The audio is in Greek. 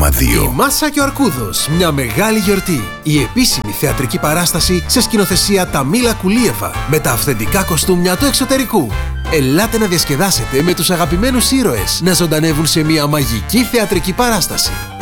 Η Μάσα και ο Αρκούδος, μια μεγάλη γιορτή. Η επίσημη θεατρική παράσταση σε σκηνοθεσία Ταμίλα Κουλίεβα με τα αυθεντικά κοστούμια του εξωτερικού. Ελάτε να διασκεδάσετε με τους αγαπημένους ήρωες να ζωντανεύουν σε μια μαγική θεατρική παράσταση.